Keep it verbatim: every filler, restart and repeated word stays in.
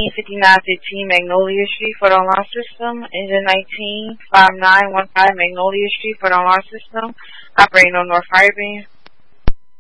fifty-nine fifteen Magnolia Street for the alarm system. Engine nineteen five nine one five Magnolia Street for the alarm system. Operating on North Fireband.